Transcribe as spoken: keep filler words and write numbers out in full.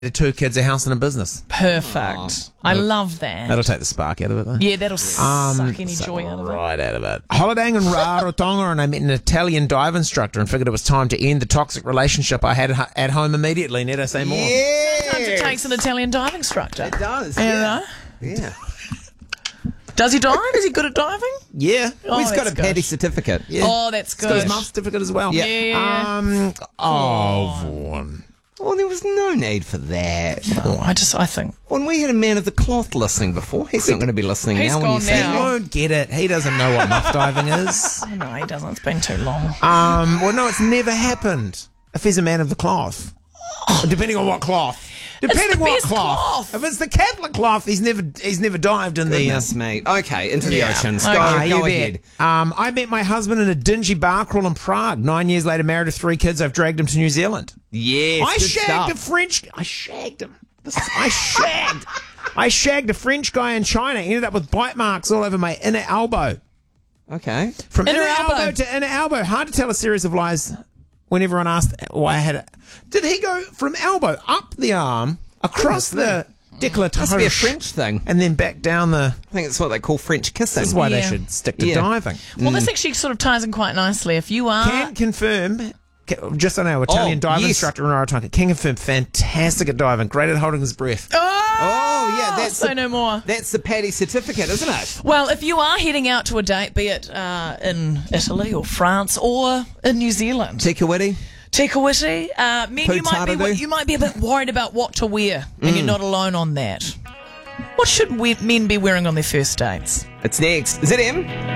Two kids, a house and a business. Perfect. Oh, I love that. That'll take the spark out of it, though. Yeah, that'll Um, suck any suck joy out of it. Right out of it. Holidaying in Rarotonga, and I met an Italian dive instructor and figured it was time to end the toxic relationship I had at home immediately. Need I say more? Yeah. Sometimes it takes an Italian dive instructor. It does. You Yeah. know? Yeah. Does he dive? Is he good at diving? Yeah. Oh, He's got that's a good. paddy certificate. Yeah. Oh, that's He's got his good. mum certificate as well. Yeah. Yeah. Um. Oh, Vaughan. Well, there was no need for that. Oh, I just, I think. When we had a man of the cloth listening before, he's not going to be listening He's now when you gone say now. He won't get it. He doesn't know what muff diving is. Oh, no, he doesn't. It's been too long. Um. Well, no, it's never happened. If he's a man of the cloth, depending on what cloth. Depending the what best cloth. cloth. If it's the Catholic cloth, he's never he's never dived in the. Goodness me. Okay, into the Yeah. oceans. Okay. Go, Ah, go you ahead. bet. Um, I met my husband in a dingy bar crawl in Prague. Nine years later, married with three kids. I've dragged him to New Zealand. Yes, I good shagged stuff. a French. I shagged him. This is- I shagged. I shagged a French guy in China. Ended up with bite marks all over my inner elbow. Okay. From Inner inner, elbow. elbow. to inner elbow. Hard to tell a series of lies when everyone asked why I had it. Did he go from elbow up the arm, across the décolletage, Must be a French thing. and then back down the... I think it's what they call French kissing. This is why they Yeah. should stick to Yeah. diving. Well, this actually sort of ties in quite nicely. If you are... Can confirm, ca- just on our Italian Oh, dive yes. instructor in Rarotonga, can confirm fantastic at diving, great at holding his breath. Oh, yeah, that's Say the- no more. That's the paddy certificate, isn't it? Well, if you are heading out to a date, be it uh, in Italy or France or in New Zealand, Tikawiti. Tikawiti, uh, men, you might, be, Putaradu. you might be a bit worried about what to wear, and you're not alone on that. What should we, men be wearing on their first dates? It's next. Is it him?